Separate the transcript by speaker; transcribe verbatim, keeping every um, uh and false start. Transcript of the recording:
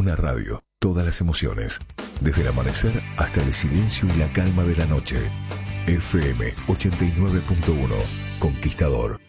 Speaker 1: Una radio, todas las emociones, desde el amanecer hasta el silencio y la calma de la noche. F M ochenta y nueve punto uno, Conquistador.